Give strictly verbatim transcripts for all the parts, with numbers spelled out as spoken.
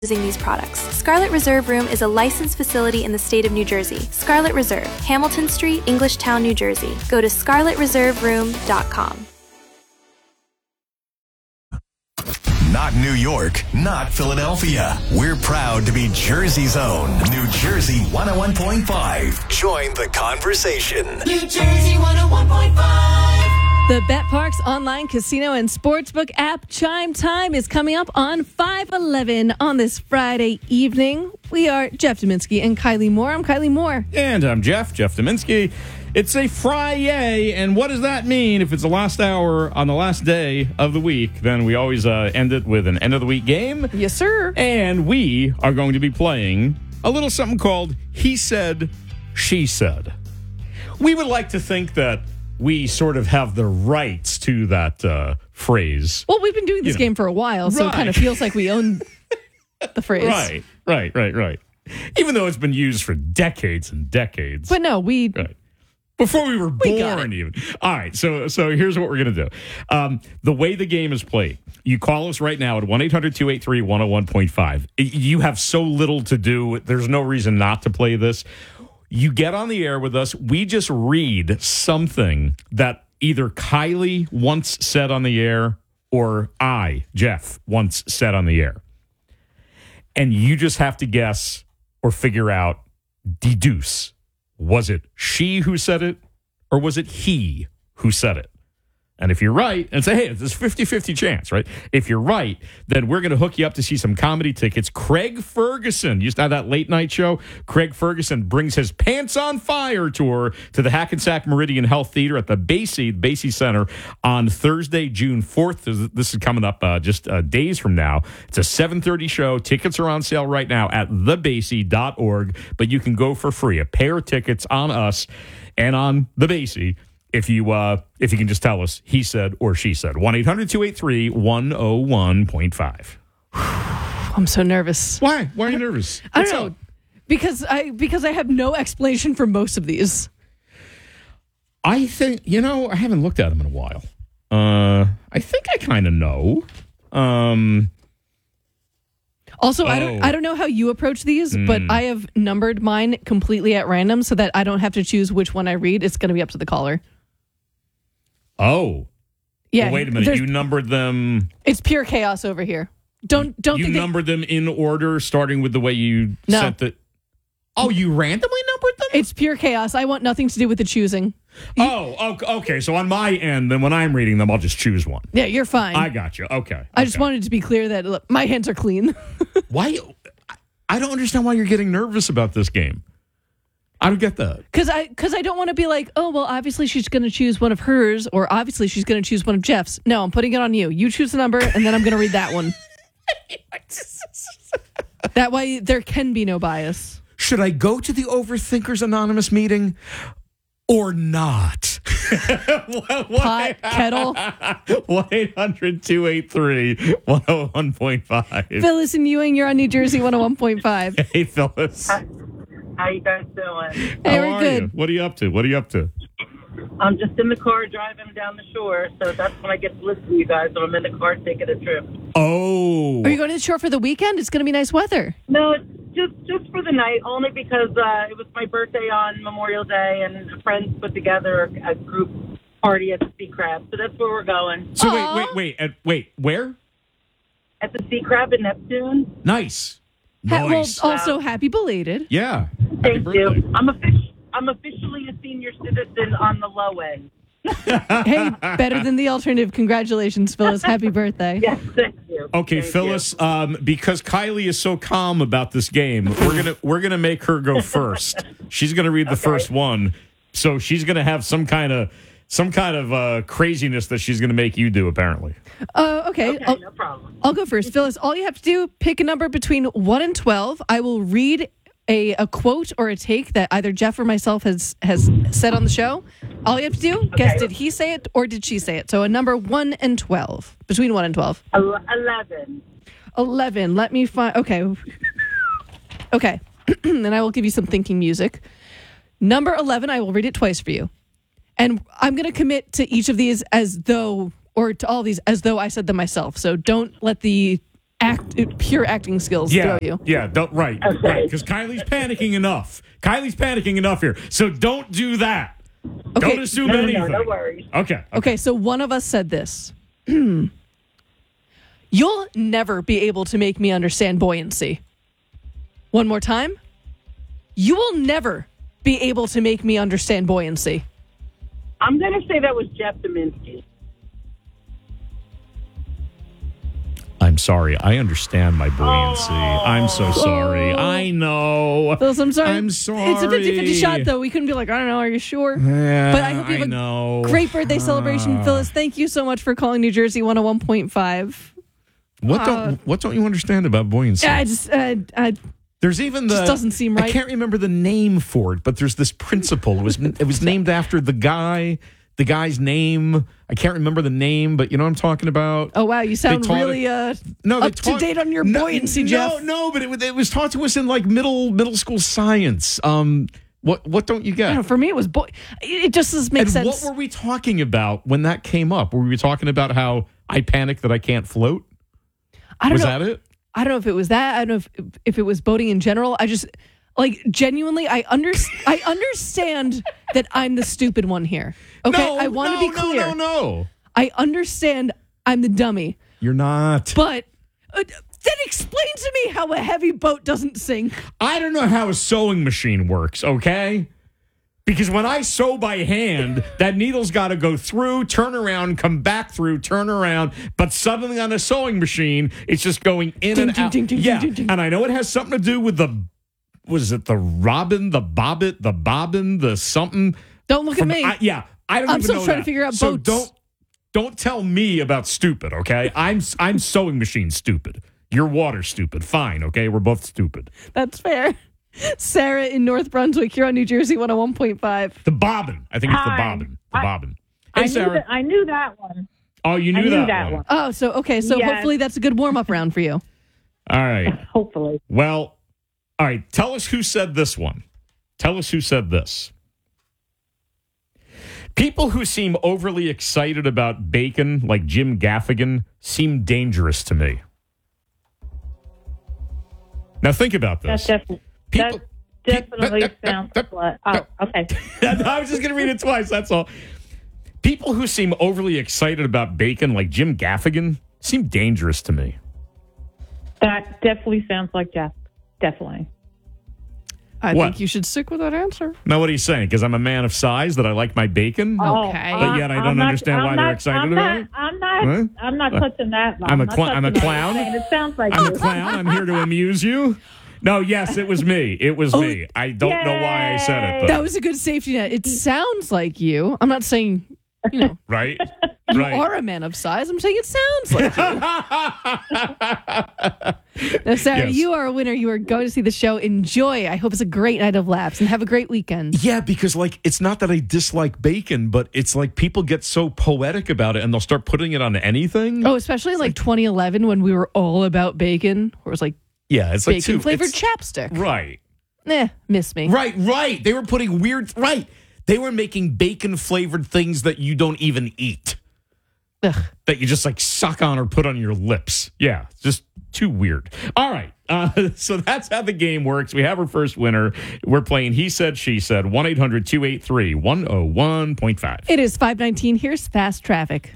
using these products. Scarlet Reserve Room is a licensed facility in the state of New Jersey. Scarlet Reserve, Hamilton Street, Englishtown, New Jersey. Go to scarlet reserve room dot com. Not New York, not Philadelphia. We're proud to be Jersey's own New Jersey one oh one point five. Join the conversation. New Jersey one oh one point five. The BetParx online casino and sportsbook app Chime Time is coming up on five eleven on this Friday evening. We are Jeff Dominski and Kylie Moore. I'm Kylie Moore. And I'm Jeff, Jeff Dominski. It's a Friday, and what does that mean? If it's the last hour on the last day of the week, then we always uh, end it with an end-of-the-week game. Yes, sir. And we are going to be playing a little something called He Said, She Said. We would like to think that we sort of have the rights to that uh, phrase. Well, we've been doing this you know. game for a while, so right. It kind of feels like we own the phrase. Right, right, right, right. Even though it's been used for decades and decades. But no, we... Right. Before we were born, we even. All right, so so here's what we're going to do. Um, the way the game is played, you call us right now at one eight hundred two eight three one oh one point five. You have so little to do. There's no reason not to play this. You get on the air with us. We just read something that either Kylie once said on the air or I, Jeff, once said on the air. And you just have to guess or figure out, deduce. Was it she who said it, or was it he who said it? And if you're right, and say, hey, there's a fifty-fifty chance, right? If you're right, then we're going to hook you up to see some comedy tickets. Craig Ferguson used to have that late night show. Craig Ferguson brings his Pants on Fire tour to the Hackensack Meridian Health Theater at the Basie, Basie Center on Thursday, June fourth. This is coming up uh, just uh, days from now. It's a seven thirty show. Tickets are on sale right now at the basie dot org, but you can go for free. A pair of tickets on us and on the Basie. If you uh, if you can just tell us he said or she said. one eight hundred two eight three one oh one point five. I'm so nervous. Why? Why are you nervous? I don't know. Up? Because I because I have no explanation for most of these. I think, you know, I haven't looked at them in a while. Uh, I think I kind of know. Um, also, oh. I don't I don't know how you approach these, mm. but I have numbered mine completely at random so that I don't have to choose which one I read. It's going to be up to the caller. Oh. Yeah. Well, wait a minute. You numbered them. It's pure chaos over here. Don't don't you think numbered they, them in order, starting with the way you no. sent it. Oh, you randomly numbered them? It's pure chaos. I want nothing to do with the choosing. Oh, okay. So on my end, then when I'm reading them, I'll just choose one. Yeah, you're fine. I got you. Okay. I okay. just wanted to be clear that look, my hands are clean. Why? I don't understand why you're getting nervous about this game. I don't get that. Because I, because I don't want to be like, oh, well, obviously she's going to choose one of hers, or obviously she's going to choose one of Jeff's. No, I'm putting it on you. You choose the number, and then I'm going to read that one. That way there can be no bias. Should I go to the Overthinkers Anonymous meeting or not? Pot, kettle. one eight hundred two eight three one oh one point five. Phyllis and Ewing, you're on New Jersey one oh one point five. Hey, Phyllis. Hi. How you guys doing? Hey, How we're are good. You? What are you up to? What are you up to? I'm just in the car driving down the shore, so that's when I get to listen to you guys when I'm in the car taking a trip. Oh. Are you going to the shore for the weekend? It's going to be nice weather. No, it's just just for the night, only because uh, it was my birthday on Memorial Day, and friends put together a group party at the Sea Crab, so that's where we're going. So Aww. wait, wait, wait, at, wait, where? At the Sea Crab in Neptune. Nice. Ha- Nice. Well, also, happy belated. Yeah. Happy Thank birthday. you. I'm, offic- I'm officially a senior citizen on the low end. Hey, better than the alternative. Congratulations, Phyllis. Happy birthday. Yes, thank you. Okay, Thank Phyllis, you. um, because Kylie is so calm about this game, we're gonna we're gonna make her go first. She's gonna read the Okay. first one, so she's gonna have some kind of some kind of uh, craziness that she's gonna make you do. Apparently. Uh, okay, Okay, I'll, no problem. I'll go first. Phyllis, all you have to do, pick a number between one and twelve. I will read a, a quote or a take that either Jeff or myself has, has said on the show. All you have to do, okay. guess, did he say it or did she say it? So a number one and twelve, between one and twelve. Eleven. eleven. Let me find, okay. Okay. And I will give you some thinking music. Number eleven, I will read it twice for you. And I'm going to commit to each of these as though, or to all these as though I said them myself. So don't let the act pure acting skills Yeah, throw you. yeah, don't, right, Okay. right. Because Kylie's panicking enough. Kylie's panicking enough here. So don't do that. Okay. Don't assume No, no, anything. no, no worries. Okay. Okay, so one of us said this. You'll never be able to make me understand buoyancy. One more time. You will never be able to make me understand buoyancy. I'm going to say that was Jeff Dominski. I'm sorry. I understand my buoyancy. I'm so sorry. I know. Phyllis, I'm sorry. I'm sorry. It's a fifty-fifty shot, though. We couldn't be like, I don't know, are you sure? Yeah, But I hope you have I know. a great birthday celebration. Ah. Phyllis, thank you so much for calling New Jersey one oh one point five. What don't What don't you understand about buoyancy? I just, uh, I, There's even the Just doesn't seem right. I can't remember the name for it, but there's this principle. It was it was named after the guy. The guy's name. I can't remember the name, but you know what I'm talking about. oh, wow, you sound taught really it- uh, No, they up to taught- date on your no, buoyancy, no, Jeff. No, but it, was- it was taught to us in like middle middle school science. Um, what what don't you I get? don't know, for me, it was, boy. It just doesn't make and sense. what were we talking about when that came up? Were we talking about how I panic that I can't float? I don't Was know. that it? I don't know if it was that. I don't know if, if it was boating in general. I just, like, genuinely, I, under, I understand that I'm the stupid one here. Okay? No, I want to no, be clear. No, no, no. I understand I'm the dummy. You're not. But uh, then explain to me how a heavy boat doesn't sink. I don't know how a sewing machine works, okay? Because when I sew by hand, that needle's got to go through, turn around, come back through, turn around. But suddenly on a sewing machine, it's just going in Ding, and ding, out. ding, ding, yeah, ding, ding, ding. and I know it has something to do with the, was it the robin, the bobbit, the bobbin, the something? Don't look From- at me. I, yeah, I don't I'm even still know trying that. to figure out so boats. don't don't tell me about stupid, okay? I'm I'm sewing machine stupid. You're water stupid. Fine, okay? We're both stupid. That's fair. Sarah in North Brunswick, you're on New Jersey one oh one point five. The bobbin. I think it's the Hi. bobbin. The I- bobbin. I Hey, knew, Sarah. that, I knew that one. Oh, you knew, I knew that, that one. one. Oh, so, okay. So Yes. hopefully that's a good warm up round for you. All right. Hopefully. Well, all right. Tell us who said this one. Tell us who said this. People who seem overly excited about bacon, like Jim Gaffigan, seem dangerous to me. Now think about That, this. def- People- that definitely pe- sounds pe- pe- like. Oh, okay. I was just going to read it twice. That's all. People who seem overly excited about bacon, like Jim Gaffigan, seem dangerous to me. That definitely sounds like Jeff. Definitely. I What? think you should stick with that answer. Now, what are you saying? Because I'm a man of size that I like my bacon? Okay. But yet I don't I'm not- understand I'm why not- they're excited I'm about not, it? I'm not. Huh? I'm not touching that. I'm a not cl- I'm a touching clown? that. It sounds like I'm you. a clown. I'm here to amuse you. No, yes, it was me. It was Oh, me. I don't know why I said it, though. That was a good safety net. It sounds like you. I'm not saying, you know, right? you right. are a man of size. I'm saying it sounds like you. Now, Sarah, Yes. you are a winner. You are going to see the show. Enjoy. I hope it's a great night of laughs and have a great weekend. Yeah, because like it's not that I dislike bacon, but it's like people get so poetic about it and they'll start putting it on anything. Oh, especially in like twenty eleven when we were all about bacon, where it was like yeah, it's like bacon too, flavored it's- chapstick. Right. Eh, miss me. Right, right. They were putting weird right. They were making bacon flavored things that you don't even eat. Ugh. That you just like suck on or put on your lips. Yeah, just too weird. All right. Uh, so that's how the game works. We have our first winner. We're playing He Said, She Said, one eight hundred two eight three one oh one point five. It is five nineteen. Here's fast traffic.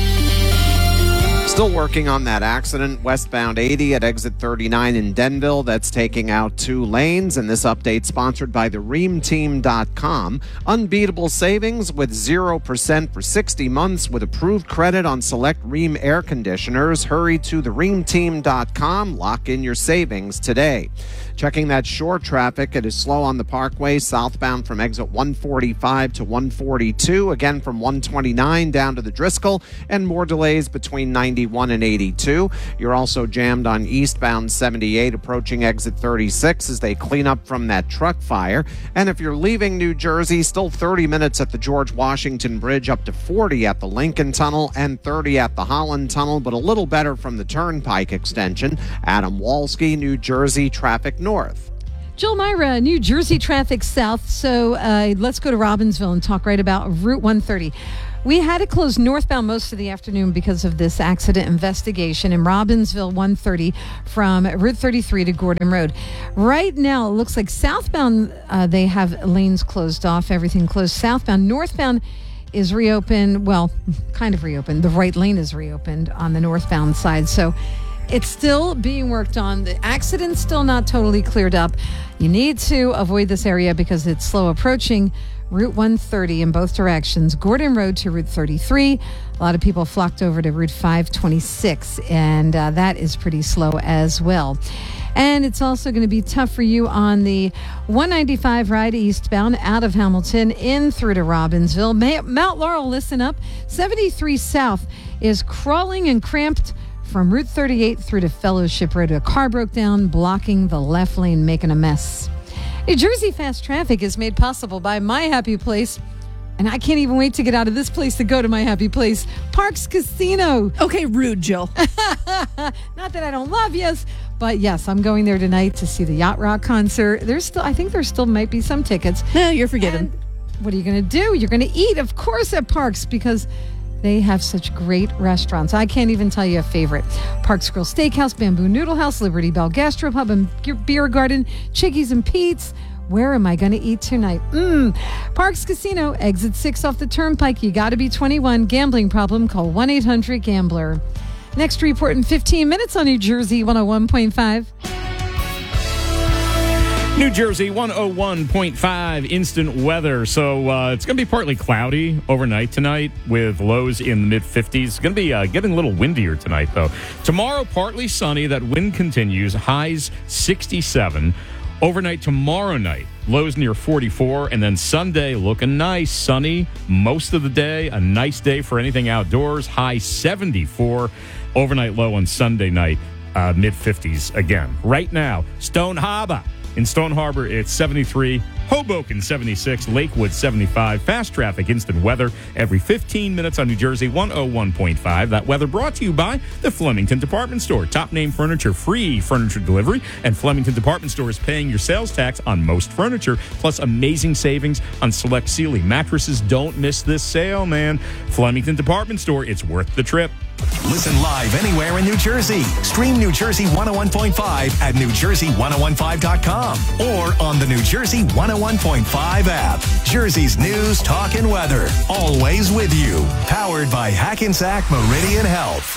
Still working on that accident, westbound eighty at exit thirty-nine in Denville. That's taking out two lanes. And this update sponsored by the ream team dot com. Unbeatable savings with zero percent for sixty months with approved credit on select Ream air conditioners. Hurry to the ream team dot com. Lock in your savings today. Checking that shore traffic, it is slow on the Parkway southbound from exit one forty-five to one forty-two. Again from one twenty-nine down to the Driscoll, and more delays between ninety-one and eighty-two. You're also jammed on eastbound seventy-eight approaching exit thirty-six as they clean up from that truck fire. And if you're leaving New Jersey, still thirty minutes at the George Washington Bridge, up to forty at the Lincoln Tunnel and thirty at the Holland Tunnel, but a little better from the Turnpike extension. Adam Walski, New Jersey traffic north. Jill Myra, New Jersey traffic south. So uh, let's go to Robbinsville and talk right about Route one thirty. We had to close northbound most of the afternoon because of this accident investigation in Robbinsville one thirty from Route thirty-three to Gordon Road. Right now, it looks like southbound, uh, they have lanes closed off, everything closed southbound. Northbound is reopened, well, kind of reopened. The right lane is reopened on the northbound side. So it's still being worked on. The accident's still not totally cleared up. You need to avoid this area because it's slow approaching Route one thirty in both directions, Gordon Road to Route thirty-three. A lot of people flocked over to Route five twenty-six, and uh, that is pretty slow as well. And it's also going to be tough for you on the one ninety-five ride eastbound out of Hamilton in through to Robbinsville. May- Mount Laurel, listen up. seventy-three South is crawling and cramped from Route thirty-eight through to Fellowship Road. A car broke down, blocking the left lane, making a mess. New Jersey Fast Traffic is made possible by My Happy Place. And I can't even wait to get out of this place to go to My Happy Place. Parks Casino. Okay, rude, Jill. Not that I don't love yes, but yes, I'm going there tonight to see the Yacht Rock concert. There's still, I think there still might be some tickets. No, you're forgiven. And what are you going to do? You're going to eat, of course, at Parks because they have such great restaurants. I can't even tell you a favorite. Parks Grill Steakhouse, Bamboo Noodle House, Liberty Bell Gastropub and Beer Garden, Chickies and Pete's. Where am I going to eat tonight? Mmm. Parks Casino, exit six off the Turnpike. You got to be twenty-one. Gambling problem? Call one eight hundred gambler. Next report in fifteen minutes on New Jersey one oh one point five. New Jersey one oh one point five instant weather. So uh, it's going to be partly cloudy overnight tonight with lows in the mid fifties. It's going to be uh, getting a little windier tonight, though. Tomorrow, partly sunny. That wind continues. Highs sixty-seven. Overnight tomorrow night, lows near forty-four. And then Sunday, looking nice. Sunny most of the day. A nice day for anything outdoors. High seventy-four. Overnight low on Sunday night, uh, mid fifties again. Right now, Stone Harbor. In Stone Harbor, it's seventy-three. Hoboken, seventy-six. Lakewood, seventy-five. Fast traffic, instant weather every fifteen minutes on New Jersey one oh one point five. That weather brought to you by the Flemington Department Store. Top name furniture, free furniture delivery. And Flemington Department Store is paying your sales tax on most furniture, plus amazing savings on select Sealy mattresses. Don't miss this sale, man. Flemington Department Store, it's worth the trip. Listen live anywhere in New Jersey. Stream New Jersey one oh one point five at new jersey one oh one five dot com or on the New Jersey one oh one point five app. Jersey's news, talk, and weather. Always with you. Powered by Hackensack Meridian Health.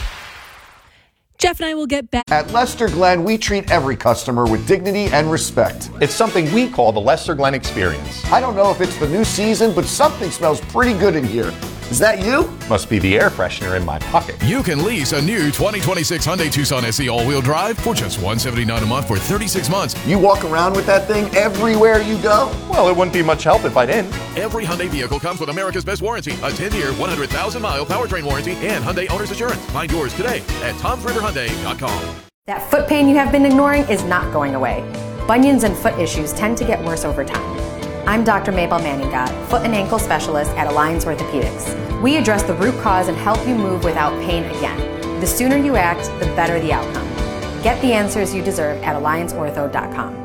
Jeff and I will get back. At Lester Glenn, we treat every customer with dignity and respect. It's something we call the Lester Glenn Experience. I don't know if it's the new season, but something smells pretty good in here. Is that you? Must be the air freshener in my pocket. You can lease a new twenty twenty-six Hyundai Tucson S E all-wheel drive for just one hundred seventy-nine dollars a month for thirty-six months. You walk around with that thing everywhere you go? Well, it wouldn't be much help if I didn't. Every Hyundai vehicle comes with America's best warranty, a ten-year, one hundred thousand mile powertrain warranty, and Hyundai Owner's Assurance. Find yours today at toms river hyundai dot com. That foot pain you have been ignoring is not going away. Bunions and foot issues tend to get worse over time. I'm Doctor Mabel Manningot, foot and ankle specialist at Alliance Orthopedics. We address the root cause and help you move without pain again. The sooner you act, the better the outcome. Get the answers you deserve at alliance ortho dot com.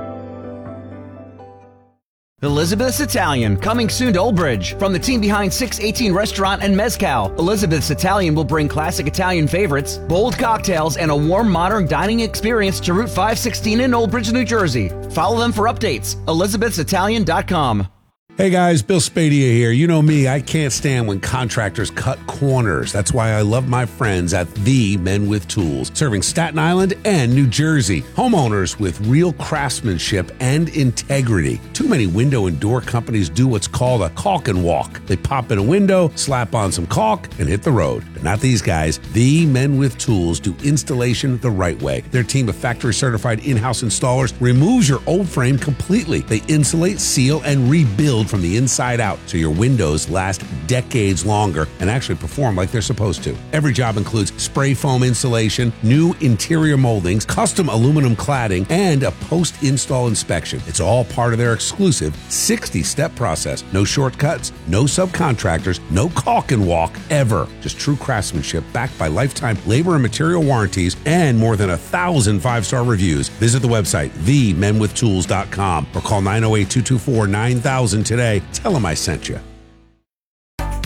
Elizabeth's Italian, coming soon to Old Bridge. From the team behind six eighteen Restaurant and Mezcal, Elizabeth's Italian will bring classic Italian favorites, bold cocktails, and a warm modern dining experience to Route five sixteen in Old Bridge, New Jersey. Follow them for updates. elizabeths italian dot com. Hey guys, Bill Spadia here. You know me, I can't stand when contractors cut corners. That's why I love my friends at The Men with Tools, serving Staten Island and New Jersey. Homeowners with real craftsmanship and integrity. Too many window and door companies do what's called a caulk and walk. They pop in a window, slap on some caulk, and hit the road. But not these guys. The Men with Tools do installation the right way. Their team of factory-certified in-house installers removes your old frame completely. They insulate, seal, and rebuild from the inside out so your windows last decades longer and actually perform like they're supposed to. Every job includes spray foam insulation, new interior moldings, custom aluminum cladding, and a post-install inspection. It's all part of their exclusive sixty-step process. No shortcuts, no subcontractors, no caulk and walk ever. Just true craftsmanship backed by lifetime labor and material warranties and more than a thousand five-star reviews. Visit the website, the men with tools dot com or call nine oh eight, two two four, nine thousand today. Tell them I sent you.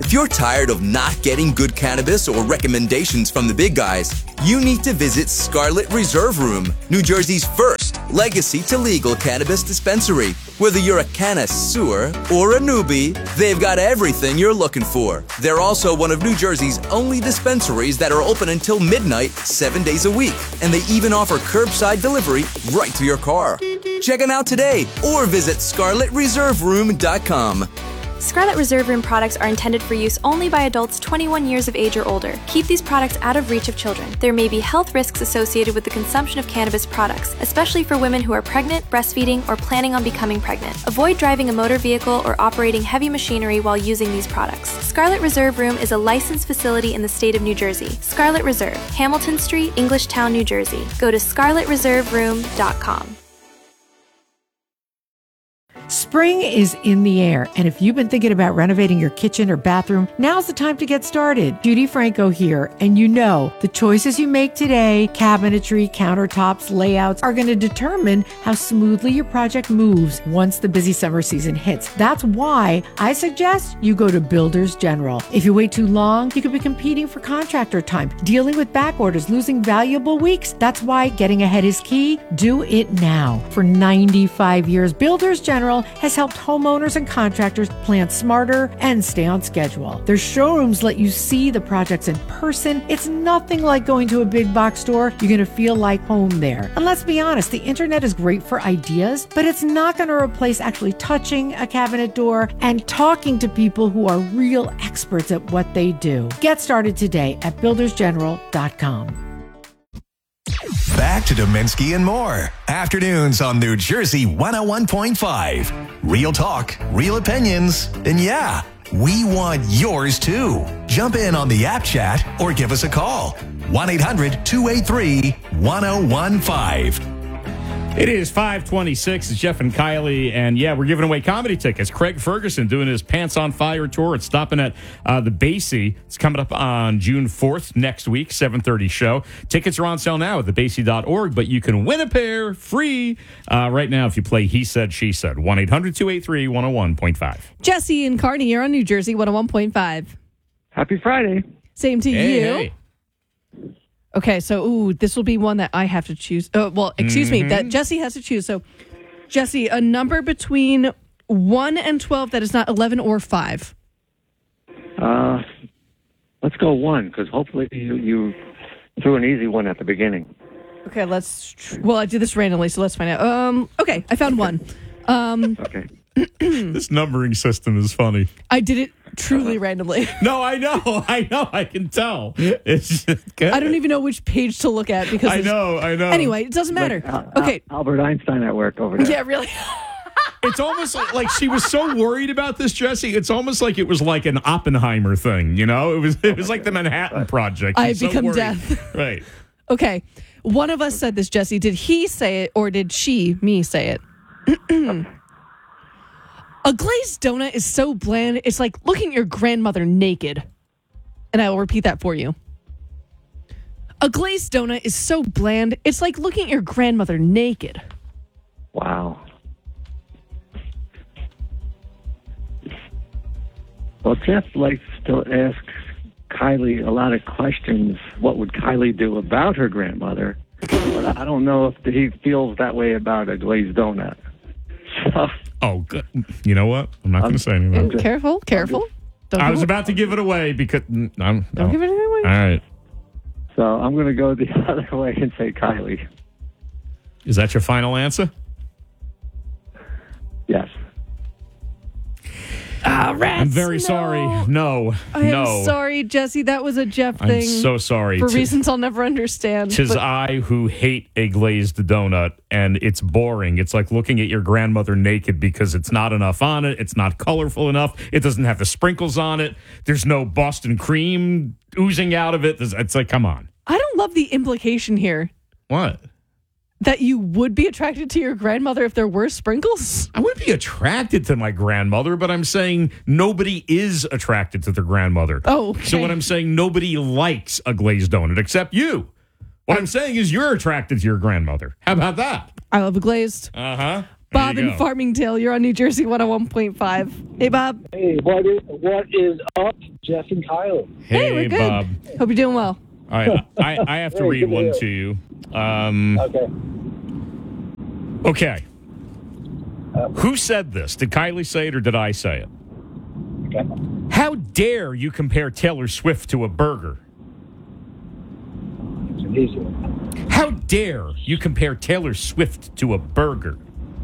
If you're tired of not getting good cannabis or recommendations from the big guys, you need to visit Scarlet Reserve Room, New Jersey's first legacy to legal cannabis dispensary. Whether you're a connoisseur or a newbie, they've got everything you're looking for. They're also one of New Jersey's only dispensaries that are open until midnight, seven days a week. And they even offer curbside delivery right to your car. Check them out today or visit scarlet reserve room dot com. Scarlet Reserve Room products are intended for use only by adults twenty-one years of age or older. Keep these products out of reach of children. There may be health risks associated with the consumption of cannabis products, especially for women who are pregnant, breastfeeding, or planning on becoming pregnant. Avoid driving a motor vehicle or operating heavy machinery while using these products. Scarlet Reserve Room is a licensed facility in the state of New Jersey. Scarlet Reserve, Hamilton Street, Englishtown, New Jersey. Go to scarlet reserve room dot com. Spring is in the air, and if you've been thinking about renovating your kitchen or bathroom, now's the time to get started. Judy Franco here, and you know the choices you make today, cabinetry, countertops, layouts, are going to determine how smoothly your project moves once the busy summer season hits. That's why I suggest you go to Builders General. If you wait too long, you could be competing for contractor time, dealing with back orders, losing valuable weeks. That's why getting ahead is key. Do it now. For ninety-five years, Builders General has helped homeowners and contractors plan smarter and stay on schedule. Their showrooms let you see the projects in person. It's nothing like going to a big box store. You're going to feel like home there. And let's be honest, the internet is great for ideas, but it's not going to replace actually touching a cabinet door and talking to people who are real experts at what they do. Get started today at builders general dot com. Back to Dominski and more. Afternoons on New Jersey one oh one point five. Real talk, real opinions, and yeah, we want yours too. Jump in on the app chat or give us a call. one eight hundred two eight three one oh one five. It is five twenty-six. It's Jeff and Kylie, and yeah, we're giving away comedy tickets. Craig Ferguson doing his Pants on Fire tour. It's stopping at uh, the Basie. It's coming up on June fourth next week, seven thirty show. Tickets are on sale now at the basie dot org, but you can win a pair free uh, right now if you play He Said, She Said. one eight hundred two eight three one oh one point five. Jesse and Carney, you're on New Jersey one oh one point five. Happy Friday. Same to Hey, you. hey. Okay, so ooh, this will be one that I have to choose. Uh, well, excuse Mm-hmm. me, that Jesse has to choose. So, Jesse, a number between one and twelve that is not eleven or five. Uh, let's go one, because hopefully you, you threw an easy one at the beginning. Okay, let's. Tr- well, I did this randomly, so let's find out. Um, okay, I found one. Um, okay. This numbering system is funny. I did it truly randomly. No, I know, I know, I can tell. It's just good. I don't even know which page to look at because I there's- know, I know. Anyway, it doesn't matter. Like, Al- okay, Al- Albert Einstein at work over there. yeah, really. It's almost like, like she was so worried about this, Jesse. It's almost like it was like an Oppenheimer thing, you know? It was it was like the Manhattan Project. I She's so become worried. death. Right. Okay, one of us said this, Jesse. Did he say it or did she, me, say it? A glazed donut is so bland, it's like looking at your grandmother naked. And I will repeat that for you. A glazed donut is so bland, it's like looking at your grandmother naked. Wow. Well, Jeff likes to ask Kylie a lot of questions. What would Kylie do about her grandmother? But I don't know if he feels that way about a glazed donut. So, Oh, good. You know what? I'm not going to say anything. Just, careful, careful. Don't I was it. about to give it away because... mm, I'm, Don't no. give it away. All right. so I'm going to go the other way and say Kylie. Is that your final answer? Yes. Ah, rats, I'm very no. sorry. No. I am no. sorry, Jesse. That was a Jeff I'm thing. so sorry. For T- reasons I'll never understand. Tis but- I who hate a glazed donut, and it's boring. It's like looking at your grandmother naked because it's not enough on it. It's not colorful enough. It doesn't have the sprinkles on it. There's no Boston cream oozing out of it. There's- It's like, come on. I don't love the implication here What? that you would be attracted to your grandmother if there were sprinkles. I wouldn't be attracted to my grandmother, but I'm saying nobody is attracted to their grandmother. Oh, okay. So what I'm saying, nobody likes a glazed donut except you. What I'm saying is you're attracted to your grandmother. How about that? I love a glazed. Uh-huh. Bob There you in go. Farmingdale. You're on New Jersey one oh one point five. Hey, Bob. Hey, what is, what is up, Jeff and Kylie? Hey, we're good. Bob. Hope you're doing well. All right, I, I have to Hey, read good to one hear. to you. Um, Okay. okay. Who said this? Did Kylie say it or did I say it? Okay. How dare you compare Taylor Swift to a burger? It's an easy one. How dare you compare Taylor Swift to a burger?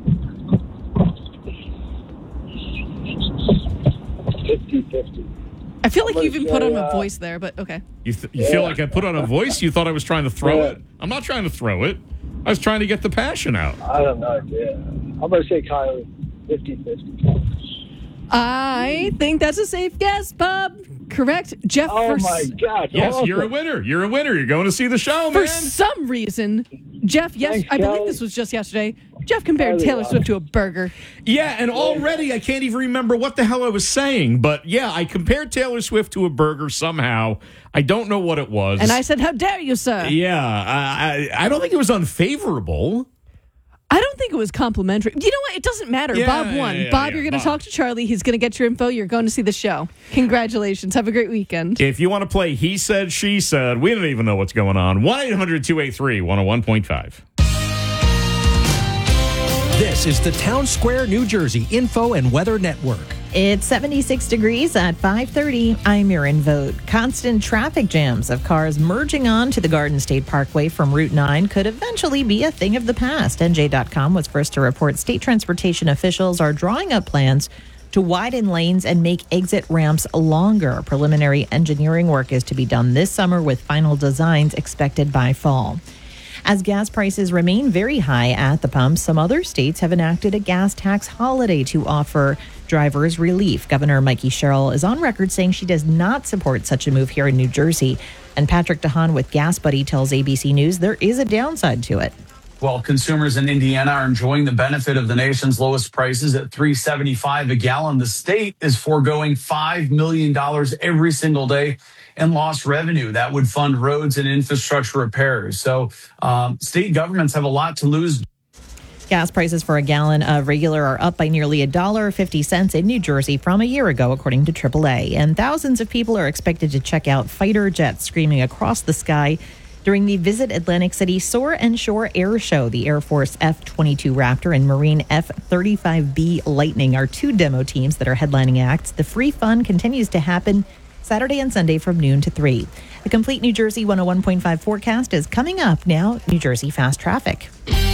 fifty-fifty. I feel like I'm you gonna even put on say, a uh, voice there, but okay. You, th- you feel like I put on a voice? You thought I was trying to throw Yeah. it? I'm not trying to throw it. I was trying to get the passion out. I don't know. Yeah. I'm going to say Kylie, fifty-fifty. I think that's a safe guess, Bob. Correct. Jeff, Oh, for, my s- God. Yes, awesome. you're a winner. You're a winner. You're going to see the show, for man. some reason, Jeff, yes, Thanks, I believe Kelly. this was just yesterday. Jeff compared Kelly, Taylor uh, Swift to a burger. Yeah, and already I can't even remember what the hell I was saying. But yeah, I compared Taylor Swift to a burger somehow. I don't know what it was. And I said, how dare you, sir? yeah, I, I I don't think it was unfavorable. I don't think it was complimentary. You know what? It doesn't matter. Yeah, Bob won. yeah, yeah, Bob, yeah, you're going to Bob. talk to Charlie. He's going to get your info. You're going to see the show. Congratulations. Have a great weekend. If you want to play He Said, She Said, we don't even know what's going on. one eight hundred two eight three one oh one point five. This is the Town Square, New Jersey Info and Weather Network. It's seventy-six degrees at five thirty. I'm Erin Vogt. Constant traffic jams of cars merging onto the Garden State Parkway from Route nine could eventually be a thing of the past. N J dot com was first to report state transportation officials are drawing up plans to widen lanes and make exit ramps longer. Preliminary engineering work is to be done this summer with final designs expected by fall. As gas prices remain very high at the pump, some other states have enacted a gas tax holiday to offer drivers relief. Governor Mikey Sherrill is on record saying she does not support such a move here in New Jersey. And Patrick DeHaan with Gas Buddy tells A B C News there is a downside to it. Well, consumers in Indiana are enjoying the benefit of the nation's lowest prices at three seventy-five a gallon. The state is foregoing five million dollars every single day in lost revenue that would fund roads and infrastructure repairs. So um, state governments have a lot to lose. Gas prices for a gallon of regular are up by nearly one dollar and fifty cents in New Jersey from a year ago, according to triple A. And thousands of people are expected to check out fighter jets screaming across the sky during the Visit Atlantic City Soar and Shore Air Show. The Air Force F twenty-two Raptor and Marine F thirty-five B Lightning are two demo teams that are headlining acts. The free fun continues to happen Saturday and Sunday from noon to three. The complete New Jersey one oh one point five forecast is coming up now. New Jersey Fast Traffic.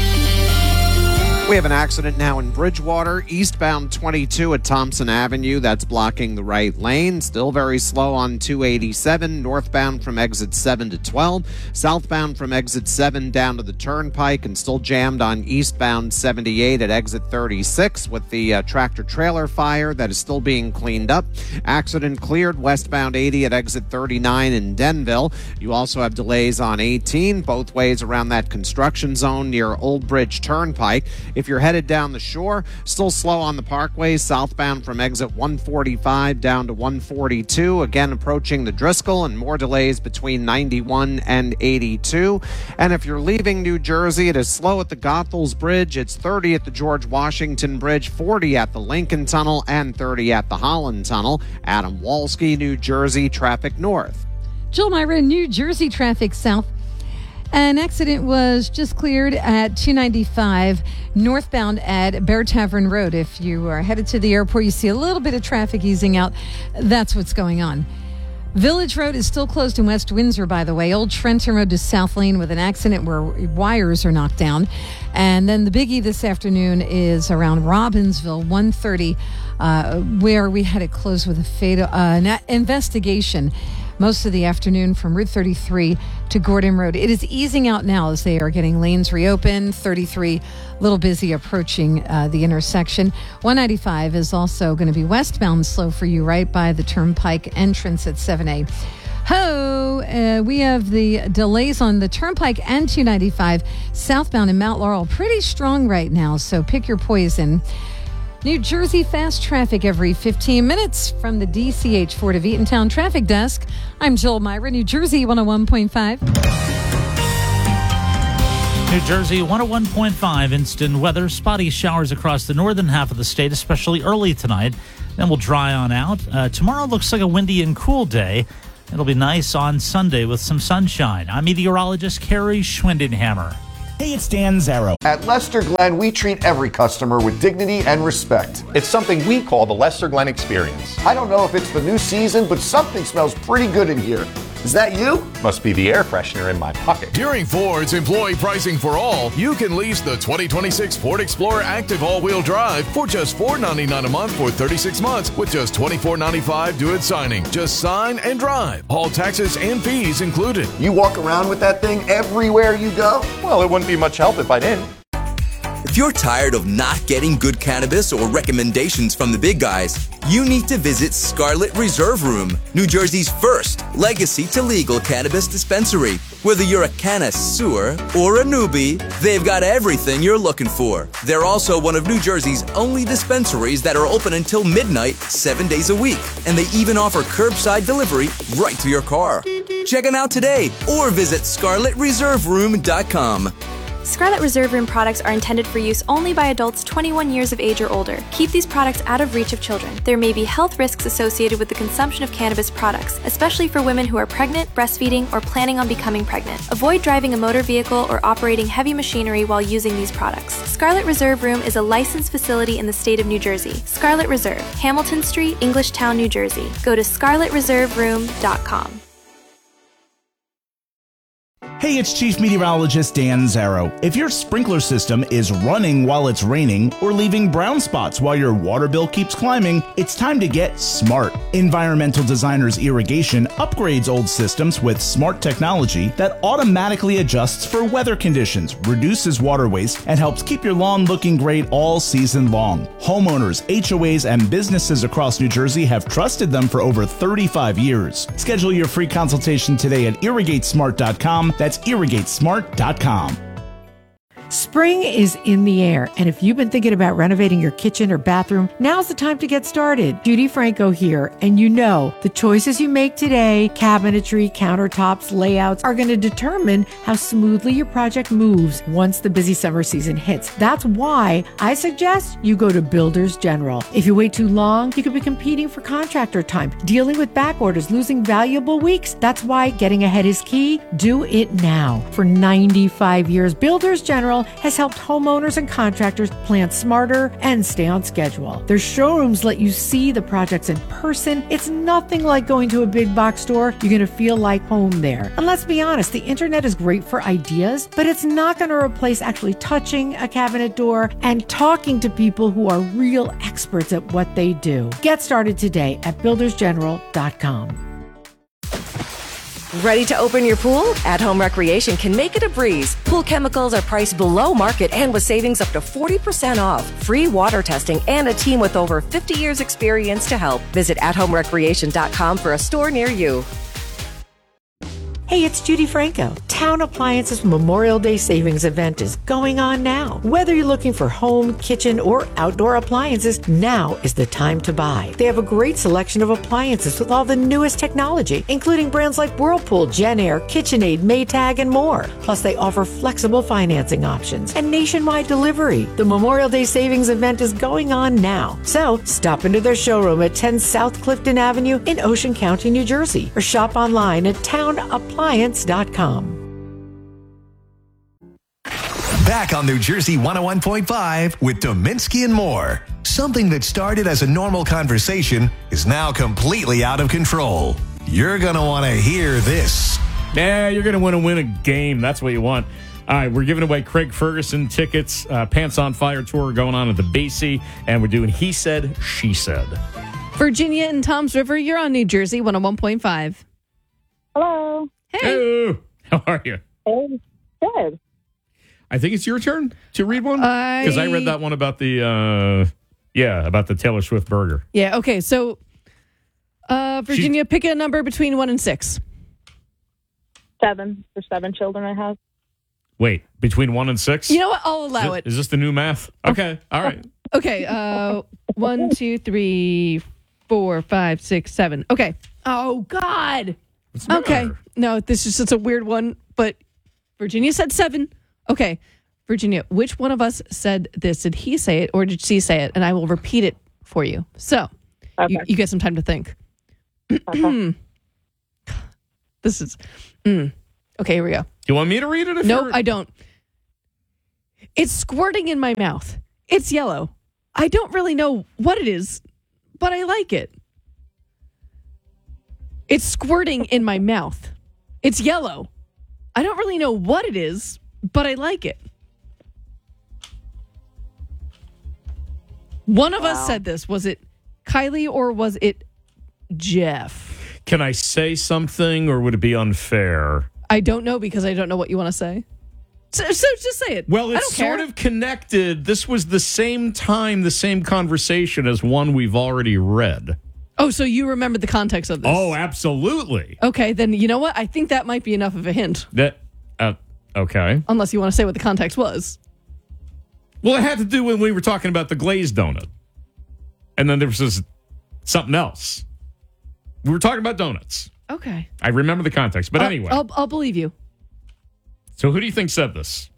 We have an accident now in Bridgewater, eastbound twenty-two at Thompson Avenue. That's blocking the right lane. Still very slow on two eighty-seven, northbound from exit seven to twelve, southbound from exit seven down to the Turnpike, and still jammed on eastbound seventy-eight at exit thirty-six with the uh, tractor-trailer fire that is still being cleaned up. Accident cleared westbound eighty at exit thirty-nine in Denville. You also have delays on eighteen, both ways around that construction zone near Old Bridge Turnpike. If you're headed down the shore, still slow on the parkway, southbound from exit one forty-five down to one forty-two. Again, approaching the Driscoll, and more delays between ninety-one and eighty-two. And if you're leaving New Jersey, it is slow at the Goethals Bridge. It's thirty at the George Washington Bridge, forty at the Lincoln Tunnel, and thirty at the Holland Tunnel. Adam Walski, New Jersey, traffic north. Jill Myra, New Jersey traffic south. An accident was just cleared at two ninety-five northbound at Bear Tavern Road. If you are headed to the airport, you see a little bit of traffic easing out. That's what's going on. Village Road is still closed in West Windsor, by the way. Old Trenton Road to South Lane with an accident where wires are knocked down. And then the biggie this afternoon is around Robbinsville, one thirty, uh, where we had it closed with a fatal uh, an investigation most of the afternoon from Route thirty-three to Gordon Road. It is easing out now as they are getting lanes reopened. thirty-three, a little busy approaching uh, the intersection. one ninety-five is also going to be westbound slow for you right by the Turnpike entrance at seven A. Ho! Uh, we have the delays on the Turnpike and two ninety-five southbound in Mount Laurel. Pretty strong right now, so pick your poison. New Jersey fast traffic every fifteen minutes from the D C H Ford of Eatontown Traffic Desk. I'm Jill Myra, New Jersey one oh one point five. New Jersey one oh one point five instant weather. Spotty showers across the northern half of the state, especially early tonight. Then we'll dry on out. Uh, tomorrow looks like a windy and cool day. It'll be nice on Sunday with some sunshine. I'm meteorologist Carrie Schwindenhammer. Hey, it's Dan Zarrow. At Lester Glenn, we treat every customer with dignity and respect. It's something we call the Lester Glenn Experience. I don't know if it's the new season, but something smells pretty good in here. Is that you? Must be the air freshener in my pocket. During Ford's employee pricing for all, you can lease the twenty twenty-six Ford Explorer Active all-wheel drive for just four dollars and ninety-nine cents a month for thirty-six months with just twenty-four dollars and ninety-five cents due at signing. Just sign and drive. All taxes and fees included. You walk around with that thing everywhere you go? Well, it wouldn't be much help if I didn't. If you're tired of not getting good cannabis or recommendations from the big guys, you need to visit Scarlet Reserve Room, New Jersey's first legacy to legal cannabis dispensary. Whether you're a connoisseur or a newbie, they've got everything you're looking for. They're also one of New Jersey's only dispensaries that are open until midnight, seven days a week. And they even offer curbside delivery right to your car. Check them out today or visit scarlet reserve room dot com. Scarlet Reserve Room products are intended for use only by adults twenty-one years of age or older. Keep these products out of reach of children. There may be health risks associated with the consumption of cannabis products, especially for women who are pregnant, breastfeeding, or planning on becoming pregnant. Avoid driving a motor vehicle or operating heavy machinery while using these products. Scarlet Reserve Room is a licensed facility in the state of New Jersey. Scarlet Reserve, Hamilton Street, Englishtown, New Jersey. Go to scarlet reserve room dot com. Hey, it's Chief Meteorologist Dan Zarrow. If your sprinkler system is running while it's raining or leaving brown spots while your water bill keeps climbing, it's time to get smart. Environmental Designers Irrigation upgrades old systems with smart technology that automatically adjusts for weather conditions, reduces water waste, and helps keep your lawn looking great all season long. Homeowners, H O As, and businesses across New Jersey have trusted them for over thirty-five years. Schedule your free consultation today at irrigate smart dot com. That's irrigate smart dot com. Spring is in the air, and if you've been thinking about renovating your kitchen or bathroom, now's the time to get started. Judy Franco here, and you know the choices you make today, cabinetry, countertops, layouts, are going to determine how smoothly your project moves once the busy summer season hits. That's why I suggest you go to Builders General. If you wait too long, you could be competing for contractor time, dealing with back orders, losing valuable weeks. That's why getting ahead is key. Do it now. For ninety-five years, Builders General has helped homeowners and contractors plan smarter and stay on schedule. Their showrooms let you see the projects in person. It's nothing like going to a big box store. You're going to feel like home there. And let's be honest, the internet is great for ideas, but it's not going to replace actually touching a cabinet door and talking to people who are real experts at what they do. Get started today at builders general dot com. Ready to open your pool? At Home Recreation can make it a breeze. Pool chemicals are priced below market and with savings up to forty percent off. Free water testing and a team with over fifty years experience to help. Visit at home recreation dot com for a store near you. Hey, it's Judy Franco. Town Appliances Memorial Day Savings Event is going on now. Whether you're looking for home, kitchen, or outdoor appliances, now is the time to buy. They have a great selection of appliances with all the newest technology, including brands like Whirlpool, JennAir, KitchenAid, Maytag, and more. Plus, they offer flexible financing options and nationwide delivery. The Memorial Day Savings Event is going on now. So, stop into their showroom at ten South Clifton Avenue in Ocean County, New Jersey, or shop online at town appliance dot com. Back on New Jersey one oh one point five with Dominski and more. Something that started as a normal conversation is now completely out of control. You're going to want to hear this. Yeah, you're going to want to win a game. That's what you want. All right, we're giving away Craig Ferguson tickets, uh, Pants on Fire tour going on at the Basie, and we're doing He Said, She Said. Virginia and Toms River, you're on New Jersey one oh one point five. Hello. Hey. Hey. How are you? Hey. Good. I think it's your turn to read one because I... I read that one about the uh, yeah about the Taylor Swift burger. Yeah. Okay. So, uh, Virginia, She's... pick a number between one and six. Seven for seven children I have. Wait, between one and six? You know what? I'll allow is it. Is this the new math? Okay. All right. Okay. Uh, one, two, three, four, five, six, seven. Okay. Oh God. What's the okay. matter? No, this is just a weird one, but Virginia said seven. Okay, Virginia, which one of us said this? Did he say it or did she say it? And I will repeat it for you. So Okay. you, you get some time to think. Okay. This is mm. okay. Here we go. You want me to read it? If Nope, you're- I don't. It's squirting in my mouth. It's yellow. I don't really know what it is, but I like it. It's squirting in my mouth. It's yellow. I don't really know what it is, but I like it. One of us said this. Was it Kylie or was it Jeff? Can I say something, or would it be unfair? I don't know because I don't know what you want to say. So, so just say it. Well, I it's don't care. sort of connected. This was the same time, the same conversation as one we've already read. Oh, so you remembered the context of this? Oh, absolutely. Okay, then you know what? I think that might be enough of a hint. That uh, okay. Unless you want to say what the context was. Well, it had to do when we were talking about the glazed donut, and then there was this, something else. We were talking about donuts. Okay. I remember the context, but I'll, anyway. I'll, I'll believe you. So, who do you think said this?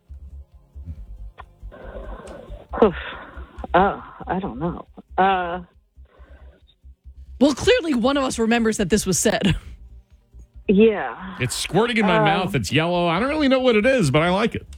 Oof. Oh, I don't know. Uh, Well, clearly one of us remembers that this was said. yeah. It's squirting in my Um, mouth. It's yellow. I don't really know what it is, but I like it.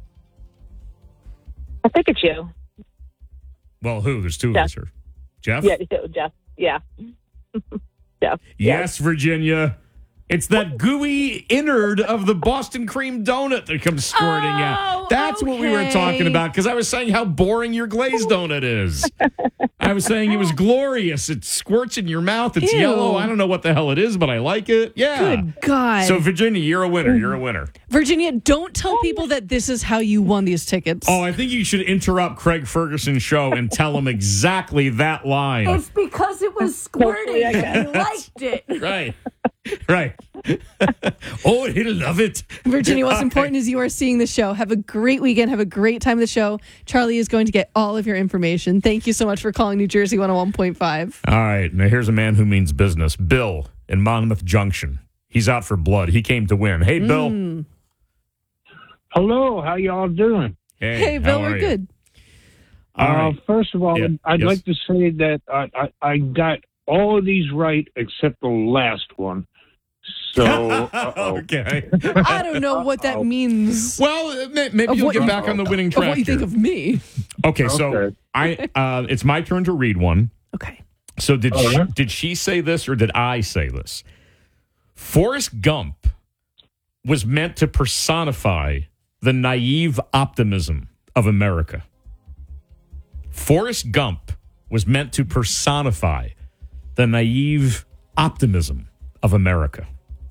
I think it's you. Well, who? There's two Jeff. of us here. Jeff? Yeah, you, Jeff. Yeah. Jeff. Yes, Virginia. It's that gooey innard of the Boston cream donut that comes squirting Oh, out. That's what we were okay. talking about, because I was saying how boring your glazed donut is. I was saying it was glorious. It squirts in your mouth. It's Ew. yellow. I don't know what the hell it is, but I like it. Yeah. Good God. So, Virginia, you're a winner. You're a winner. Virginia, don't tell people that this is how you won these tickets. Oh, I think you should interrupt Craig Ferguson's show and tell him exactly that line. It's because it was squirting. I guess. You liked it. Right. Right. Oh, he'll love it. Virginia, what's important is you are seeing the show. Have a great weekend. Have a great time of the show. Charlie is going to get all of your information. Thank you so much for calling New Jersey one oh one point five. All right. Now, here's a man who means business. Bill in Monmouth Junction. He's out for blood. He came to win. Hey, Bill. Mm. Hello, how y'all doing? Hey, Hey, Bill, how are we're you? good. All Uh, right. first of all, Yeah, I'd yes. like to say that I, I, I got all of these right except the last one. So, uh-oh. Okay. I don't know what that means. Well, uh, may- maybe Of you'll what get you- back on the winning Of track. what you think here. of me. Okay, so Okay. I uh, it's my turn to read one. Okay. So did All she, right. did she say this or did I say this? Forrest Gump was meant to personify the naive optimism of America. Forrest Gump was meant to personify the naive optimism of America.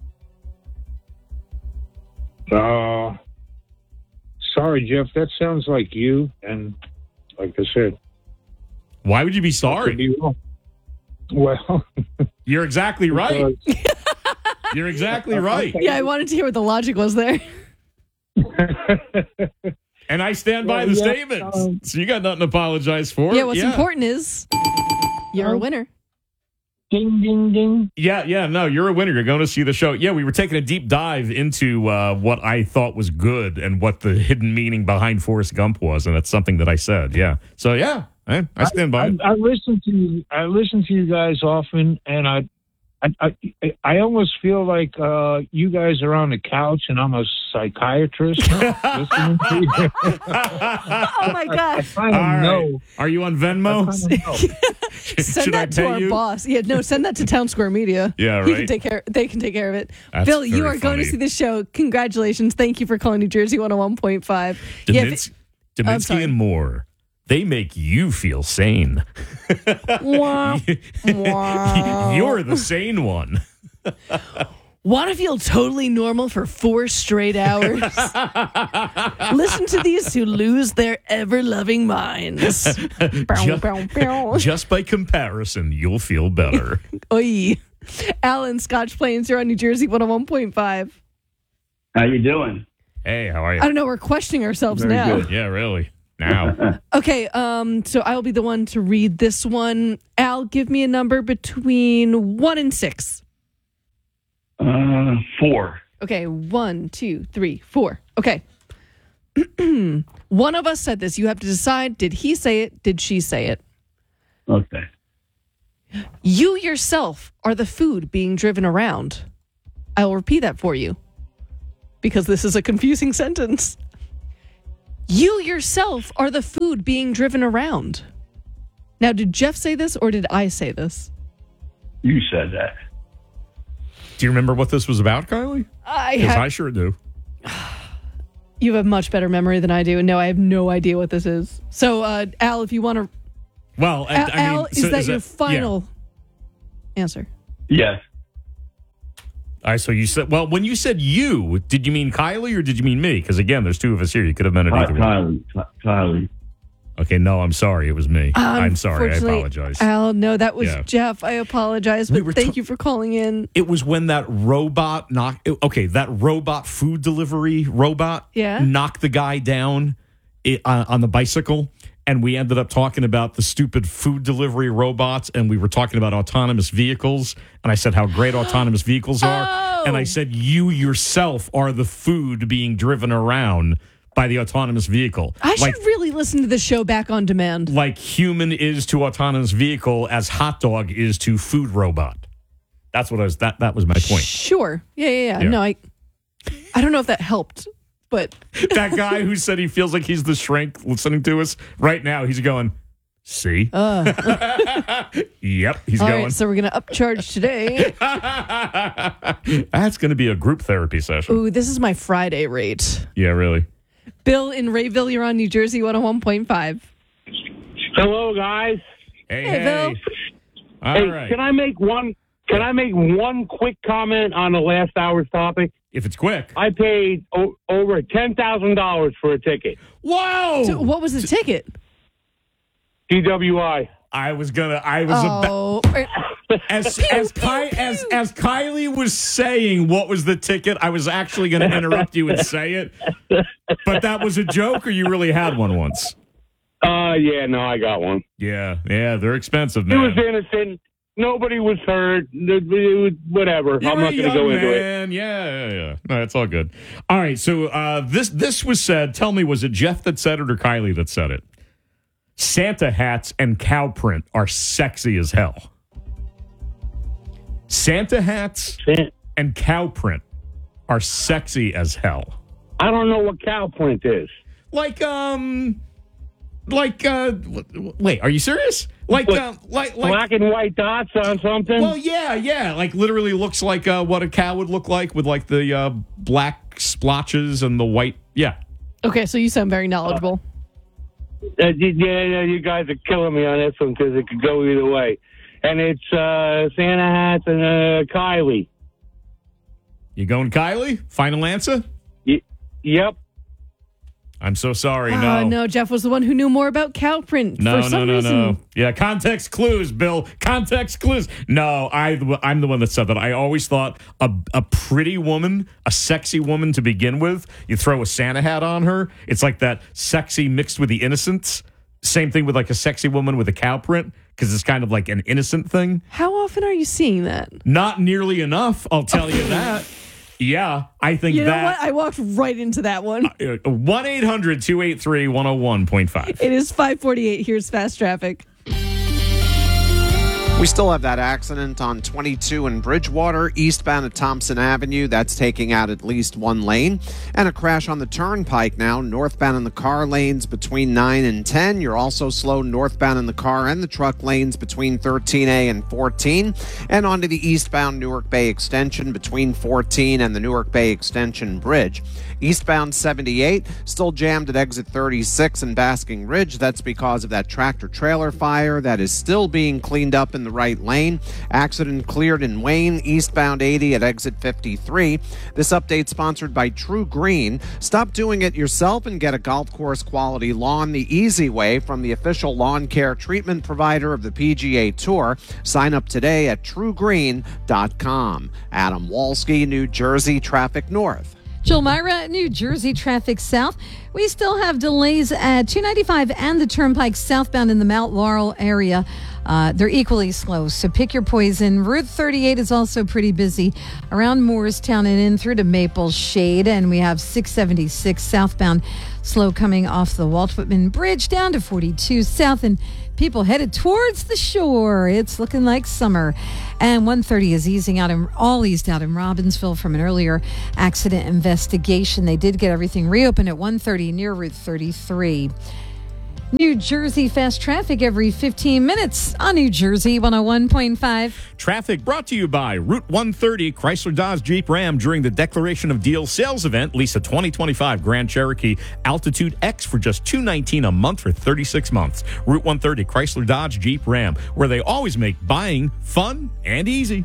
Uh, sorry, Jeff. That sounds like you. And like I said, Why would you be could sorry? be wrong. Well, You're exactly right. because- You're exactly right. Yeah, I wanted to hear what the logic was there. And I stand by Well, the yeah, statement. um, So you got nothing to apologize for. Yeah, what's important is you're a winner. ding, ding, ding. Yeah, yeah, no, you're a winner. You're going to see the show. Yeah, we were taking a deep dive into uh, what I thought was good and what the hidden meaning behind Forrest Gump was, and that's something that I said. Yeah, so yeah, I, I stand by I, it. I listen to you. I listen to you guys often, and I, I, I, I almost feel like uh, you guys are on the couch, and I'm a psychiatrist listening to you. Oh my I gosh. kind All of right. know. Are you on I Venmo? kinda know. Send Should I that to pay our you? boss. Yeah, no, send that to Town Square Media. Yeah, He right. can take care. They can take care of it. That's Bill, you very are going to funny. see the show. Congratulations! Thank you for calling New Jersey one oh one point five. Yeah, if Domins- I'm Dominsky sorry. and Moore. They make you feel sane. Wah, wah. You're the sane one. Want to feel totally normal for four straight hours? Listen to these who lose their ever-loving minds. Bow, Ju- bow, bow. Just by comparison, you'll feel better. Oy. Alan, Scotch Plains, you're on New Jersey one oh one point five. How you doing? Hey, how are you? I don't know. We're questioning ourselves Very now. good. Yeah, really. Now. Okay, um, so I will be the one to read this one. Al, give me a number between one and six. Uh, four. Okay, one, two, three, four. Okay. One of us said this. You have to decide, did he say it? Did she say it? Okay. You yourself are the food being driven around. I will repeat that for you because this is a confusing sentence. You yourself are the food being driven around. Now, did Jeff say this or did I say this? You said that. Do you remember what this was about, Kylie? I Because have, I sure do. You have much better memory than I do. And no, I have no idea what this is. So, uh, Al, if you want to... Well, I, Al, I mean, Al, is so that is your that- final answer? Yes. All right, so you said, well, when you said you, did you mean Kylie or did you mean me? Because again, there's two of us here. You could have meant it either way. Kylie. Kylie. Okay, no, I'm sorry. It was me. I'm sorry. I Unfortunately, apologize. Al, no, that was Yeah. Jeff. I apologize, but were thank ta- you for calling in. It was when that robot knocked, okay, that robot food delivery robot Yeah. knocked the guy down i- on, on the bicycle. And we ended up talking about the stupid food delivery robots. And we were talking about autonomous vehicles. And I said how great autonomous vehicles are. Oh. And I said, you yourself are the food being driven around by the autonomous vehicle. I should like, really listen to the show back on demand. like human is to autonomous vehicle as hot dog is to food robot. That's what I was, that, that was my point. Sure. Yeah, yeah, yeah. Yeah. No, I I don't know if that helped, but That guy who said he feels like he's the shrink listening to us right now, he's going, see? uh, Yep, he's all going. right, so we're going to upcharge today. That's going to be a group therapy session. Ooh, this is my Friday rate. Yeah, really. Bill in Rayville, you're on New Jersey one oh one point five. Hello, guys. Hey, Hey, Bill. All hey, right. can I make one? Can I make one quick comment on the last hour's topic? If it's quick. I paid o- over ten thousand dollars for a ticket. Whoa! So what was the ticket? D W I. I was gonna. I was Oh, about as as Ky, as as Kylie was saying what was the ticket. I was actually going to interrupt you and say it, but that was a joke, or you really had one once. Uh, yeah, no, I got one. Yeah, yeah, they're expensive, It man. was innocent. Nobody was hurt. It was whatever. You're I'm not a going to go young into it. man. Yeah, yeah, yeah. No, it's all good. All right, so uh, this this was said. Tell me, was it Jeff that said it or Kylie that said it? Santa hats and cow print are sexy as hell. Santa hats and cow print are sexy as hell. I don't know what cow print is. Like um, like uh, w- w- wait, are you serious? Like What, uh, like like black and white dots on something? Well, yeah, yeah. Like literally looks like uh, what a cow would look like with like the uh, black splotches and the white. Yeah. okay, so you sound very knowledgeable. Uh, y- yeah, yeah, you guys are killing me on this one because it could go either way. And it's uh, Santa hats and uh, Kylie. You going Kylie? Final answer? Y- yep. I'm so sorry. Oh, No. no, Jeff was the one who knew more about cow print. No, for no, some no, reason. no. Yeah, context clues, Bill. Context clues. No, I, I'm the one that said that. I always thought a, a pretty woman, a sexy woman to begin with, you throw a Santa hat on her. It's like that sexy mixed with the innocence. Same thing with like a sexy woman with a cow print because it's kind of like an innocent thing. How often are you seeing that? Not nearly enough, I'll tell you that. Yeah, I think You know that. what? I walked right into that one. one eight hundred two eight three one oh one point five. It is five forty-eight. Here's fast traffic. We still have that accident on twenty-two in Bridgewater, eastbound at Thompson Avenue. That's taking out at least one lane. And a crash on the Turnpike now, northbound in the car lanes between nine and ten. You're also slow northbound in the car and the truck lanes between thirteen A and fourteen. And onto the eastbound Newark Bay Extension between fourteen and the Newark Bay Extension Bridge. Eastbound seventy-eight, still jammed at exit thirty-six in Basking Ridge. That's because of that tractor-trailer fire that is still being cleaned up in the right lane. Accident cleared in Wayne, eastbound eighty at exit fifty-three. This update sponsored by True Green. Stop doing it yourself and get a golf course quality lawn the easy way from the official lawn care treatment provider of the P G A Tour. Sign up today at true green dot com. Adam Walski, New Jersey, traffic north. Jill Myra, New Jersey traffic south. We We still have delays at two ninety-five and the Turnpike southbound in the Mount Laurel area. Uh, they're equally slow, so pick your poison. Route thirty-eight is also pretty busy around Moorestown and in through to Maple Shade. And we have six seventy-six southbound slow coming off the Walt Whitman Bridge down to forty-two south, and people headed towards the shore. It's looking like summer. And one thirty is easing out, and all eased out in Robbinsville from an earlier accident investigation. They did get everything reopened at one thirty near Route thirty-three. New Jersey fast traffic every fifteen minutes on New Jersey one oh one point five. Traffic brought to you by Route one thirty, Chrysler Dodge Jeep Ram during the Declaration of Deal sales event. Lease a twenty twenty-five Grand Cherokee Altitude X for just two hundred nineteen dollars a month for thirty-six months. Route one thirty, Chrysler Dodge Jeep Ram, where they always make buying fun and easy.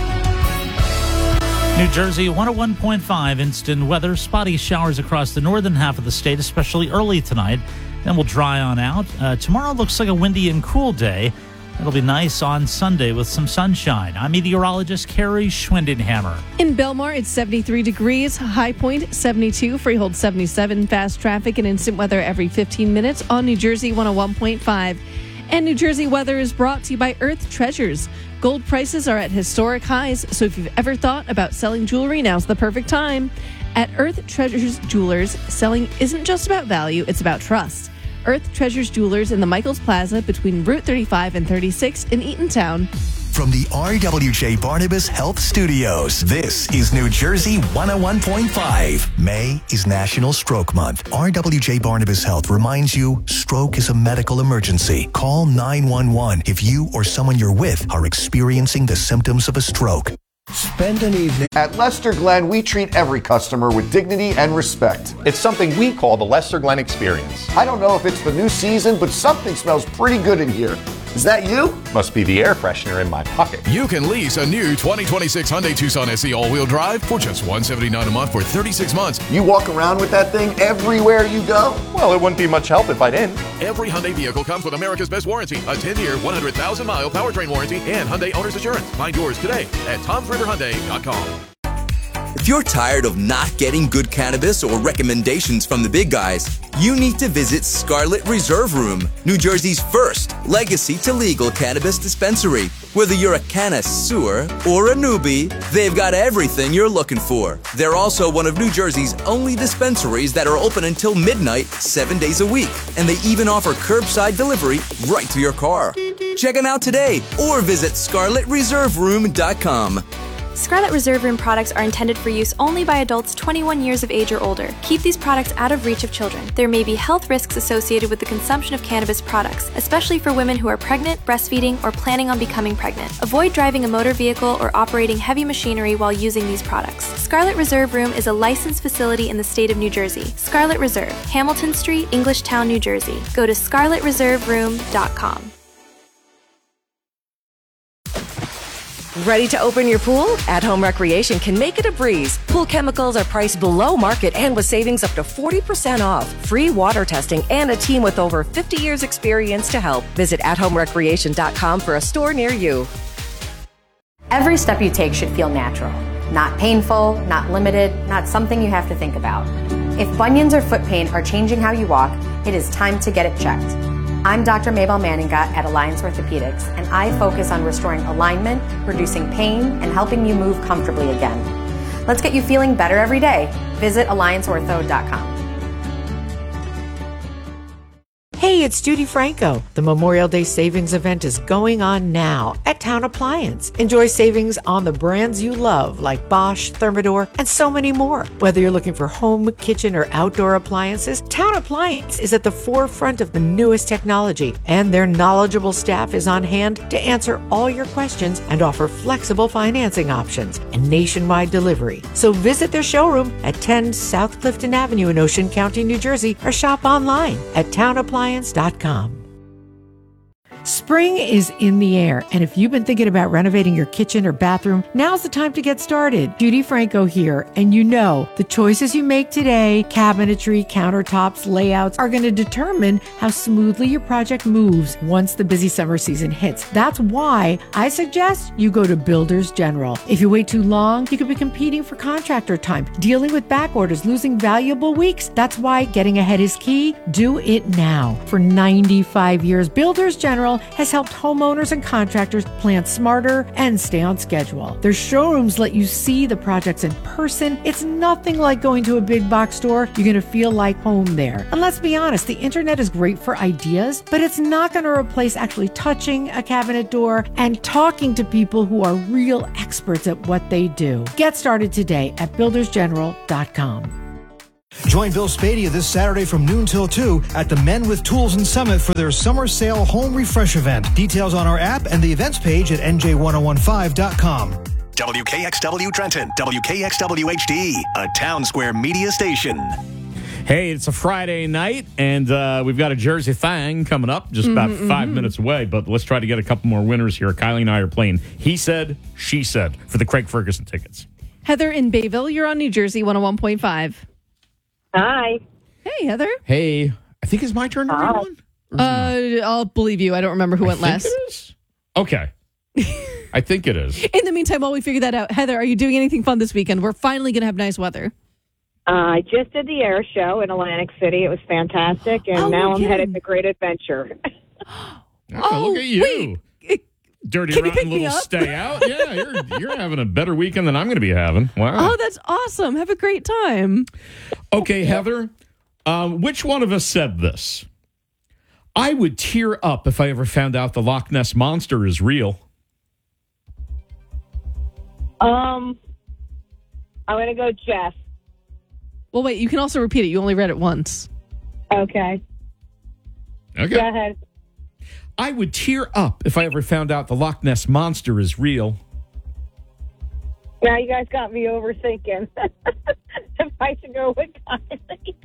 New Jersey one oh one point five instant weather. Spotty showers across the northern half of the state, especially early tonight. Then we'll dry on out. Uh, tomorrow looks like a windy and cool day. It'll be nice on Sunday with some sunshine. I'm meteorologist Carrie Schwindenhammer. In Belmar, it's seventy-three degrees, high point seventy-two, Freehold seventy-seven, fast traffic and instant weather every fifteen minutes on New Jersey one oh one point five. And New Jersey weather is brought to you by Earth Treasures. Gold prices are at historic highs, so if you've ever thought about selling jewelry, now's the perfect time. At Earth Treasures Jewelers, selling isn't just about value, it's about trust. Earth Treasures Jewelers in the Michaels Plaza between Route thirty-five and thirty-six in Eatontown. From the R W J Barnabas Health Studios, this is New Jersey one oh one point five. May is National Stroke Month. R W J Barnabas Health reminds you, stroke is a medical emergency. Call nine one one if you or someone you're with are experiencing the symptoms of a stroke. Spend an evening. At Lester Glenn, we treat every customer with dignity and respect. It's something we call the Lester Glenn Experience. I don't know if it's the new season, but something smells pretty good in here. Is that you? Must be the air freshener in my pocket. You can lease a new twenty twenty-six Hyundai Tucson S E all-wheel drive for just one hundred seventy-nine dollars a month for thirty-six months. You walk around with that thing everywhere you go? Well, it wouldn't be much help if I didn't. Every Hyundai vehicle comes with America's best warranty, a ten-year, one hundred thousand mile powertrain warranty, and Hyundai Owner's Assurance. Find yours today at toms river hyundai dot com. If you're tired of not getting good cannabis or recommendations from the big guys, you need to visit Scarlet Reserve Room, New Jersey's first legacy to legal cannabis dispensary. Whether you're a connoisseur or a newbie, they've got everything you're looking for. They're also one of New Jersey's only dispensaries that are open until midnight, seven days a week. And they even offer curbside delivery right to your car. Check them out today or visit scarlet reserve room dot com. Scarlet Reserve Room products are intended for use only by adults twenty-one years of age or older. Keep these products out of reach of children. There may be health risks associated with the consumption of cannabis products, especially for women who are pregnant, breastfeeding, or planning on becoming pregnant. Avoid driving a motor vehicle or operating heavy machinery while using these products. Scarlet Reserve Room is a licensed facility in the state of New Jersey. Scarlet Reserve, Hamilton Street, Englishtown, New Jersey. Go to scarlet reserve room dot com. Ready to open your pool? At Home Recreation can make it a breeze. Pool chemicals are priced below market and with savings up to forty percent off. Free water testing and a team with over fifty years experience to help. Visit at home recreation dot com for a store near you. Every step you take should feel natural. Not painful, not limited, not something you have to think about. If bunions or foot pain are changing how you walk, it is time to get it checked. I'm Doctor Mabel Manninga at Alliance Orthopedics, and I focus on restoring alignment, reducing pain, and helping you move comfortably again. Let's get you feeling better every day. Visit alliance ortho dot com. Hey, it's Judy Franco. The Memorial Day Savings event is going on now at Town Appliance. Enjoy savings on the brands you love like Bosch, Thermador, and so many more. Whether you're looking for home, kitchen, or outdoor appliances, Town Appliance is at the forefront of the newest technology, and their knowledgeable staff is on hand to answer all your questions and offer flexible financing options and nationwide delivery. So visit their showroom at ten South Clifton Avenue in Ocean County, New Jersey, or shop online at town appliance dot com. Spring is in the air, and if you've been thinking about renovating your kitchen or bathroom, now's the time to get started. Judy Franco here, and you know the choices you make today, cabinetry, countertops, layouts, are going to determine how smoothly your project moves once the busy summer season hits. That's why I suggest you go to Builders General. If you wait too long, you could be competing for contractor time, dealing with back orders, losing valuable weeks. That's why getting ahead is key. Do it now. For ninety-five years, Builders General has helped homeowners and contractors plan smarter and stay on schedule. Their showrooms let you see the projects in person. It's nothing like going to a big box store. You're going to feel like home there. And let's be honest, the internet is great for ideas, but it's not going to replace actually touching a cabinet door and talking to people who are real experts at what they do. Get started today at builders general dot com. Join Bill Spadia this Saturday from noon till two at the Men with Tools and Summit for their summer sale home refresh event. Details on our app and the events page at N J ten fifteen dot com. W K X W Trenton, W K X W H D, a Town Square media station. Hey, it's a Friday night, and uh, we've got a Jersey Thang coming up just about Mm-hmm, five mm-hmm. minutes away, but let's try to get a couple more winners here. Kylie and I are playing He Said, She Said for the Craig Ferguson tickets. Heather in Bayville, you're on New Jersey one oh one point five. Hi. Hey, Heather. Hey, I think it's my turn to read one. Uh, I'll believe you. I don't remember who I went think last. it is. Okay. I think it is. In the meantime, while we figure that out, Heather, are you doing anything fun this weekend? We're finally going to have nice weather. Uh, I just did the air show in Atlantic City. It was fantastic, and Oh, now no I'm kidding. headed to Great Adventure. Oh, look at you. wait. Dirty, Can you rotten pick me little up? stay out. Yeah, you're, you're having a better weekend than I'm going to be having. Wow. Oh, that's awesome. Have a great time. Okay, Heather, um, which one of us said this? I would tear up if I ever found out the Loch Ness Monster is real. Um, I'm going to go Jeff. Well, wait, you can also repeat it. You only read it once. Okay. Okay. Go ahead. I would tear up if I ever found out the Loch Ness Monster is real. Now you guys got me overthinking. If I should go with Kylie.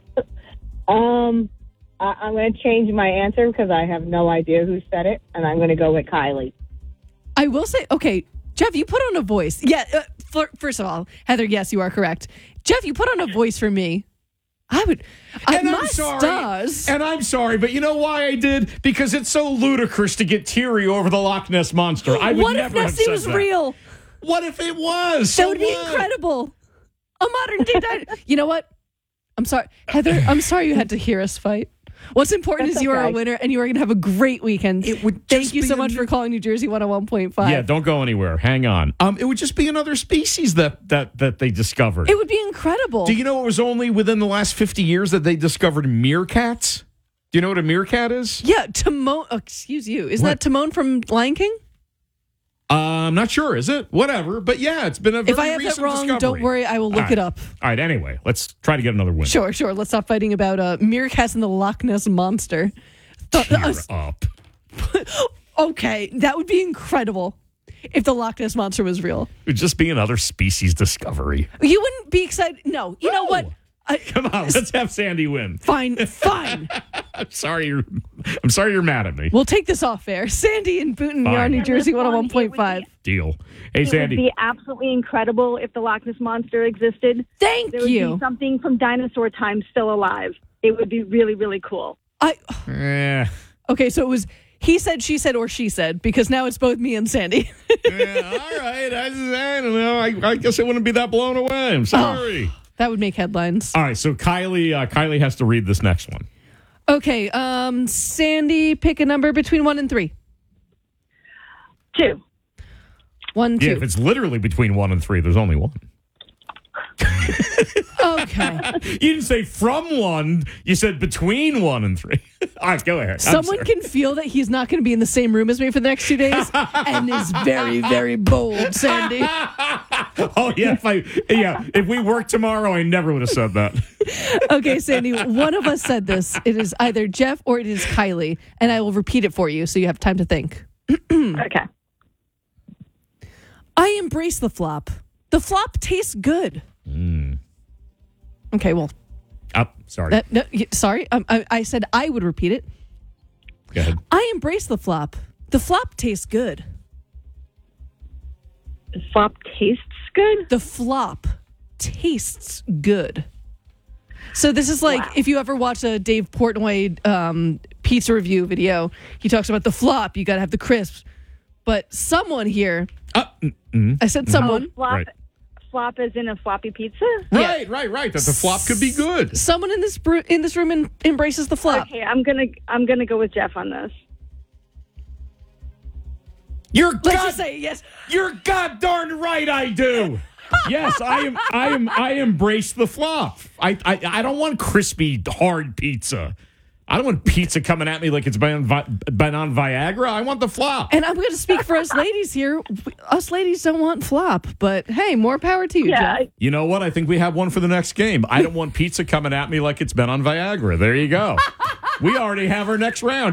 um, I, I'm going to change my answer because I have no idea who said it, and I'm going to go with Kylie. I will say, okay, Jeff, you put on a voice. Yeah, uh, for, first of all, Heather, yes, you are correct. Jeff, you put on a voice for me. I would. I, And my I'm sorry. stars. And I'm sorry, but you know why I did? Because it's so ludicrous to get teary over the Loch Ness Monster. I would What if never have Nessie said was that. real? What if it was? That So would be what? incredible. A modern day dinosaur. You know what? I'm sorry, Heather. I'm sorry you had to hear us fight. What's important That's is you are a okay. winner, and you are going to have a great weekend. It would Thank just you be so much an- for calling New Jersey one oh one point five. Yeah, don't go anywhere. Hang on. Um, it would just be another species that that that they discovered. It would be incredible. Do you know it was only within the last fifty years that they discovered meerkats? Do you know what a meerkat is? Yeah, Timon. Oh, excuse you. Isn't What? that Timon from Lion King? Uh, I'm not sure. Is it? Whatever. But yeah, it's been a very If I have that recent wrong, discovery. don't worry. I will look All right. it up. All right. Anyway, let's try to get another win. Sure, sure. Let's stop fighting about uh, meerkats and the Loch Ness Monster. Th- Tear us- up. okay, that would be incredible if the Loch Ness Monster was real. It would just be another species discovery. You wouldn't be excited. No, you know what? I, Come on, let's have Sandy win. fine, fine. I'm sorry you're. I'm sorry you're mad at me. We'll take this off air. Sandy and Booton, you're Fine. on New Jersey one oh one point five. Deal. Hey, It would Sandy. be absolutely incredible if the Loch Ness Monster existed. Thank there would you. Be something from dinosaur times still alive. It would be really, really cool. I Eh. okay. So it was he said, she said, or she said because now it's both me and Sandy. Yeah, all right. I, I don't know. I, I guess I wouldn't be that blown away. I'm sorry. That would make headlines. All right. So Kylie, uh, Kylie has to read this next one. Okay, um, Sandy, pick a number between one and three. Two. One, two. Yeah, if it's literally between one and three, there's only one. Okay. You didn't say from one. You said between one and three. All right, go ahead. I'm Someone sorry. can feel that he's not going to be in the same room as me for the next two days and is very, very bold, Sandy. Oh yeah, if I yeah, if we worked tomorrow, I never would have said that. Okay, Sandy, one of us said this. It is either Jeff or it is Kylie, and I will repeat it for you so you have time to think. Okay. I embrace the flop. The flop tastes good. Mm. Okay, well, Oh, sorry. that, no, y- sorry. Um, I, I said I would repeat it. Go ahead. I embrace the flop. The flop tastes good. The flop tastes good? The flop tastes good. So this is like, wow. if you ever watch a Dave Portnoy um, pizza review video, he talks about the flop. You got to have the crisps. But someone here, uh, mm, I said someone. Oh, flop, right. flop is in a floppy pizza? Right, yeah. right, right. That the flop could be good. Someone in this br- in this room in, embraces the flop. Okay, I'm gonna I'm gonna go with Jeff on this. You're Let's god, just say yes. You're god darn right I do. Yes, I am I am I embrace the flop. I, I I don't want crispy hard pizza. I don't want pizza coming at me like it's been on, Vi- been on Viagra. I want the flop. And I'm going to speak for us ladies here. Us ladies don't want flop, but hey, more power to you, yeah. Jeff. You know what? I think we have one for the next game. I don't want pizza coming at me like it's been on Viagra. There you go. We already have our next round.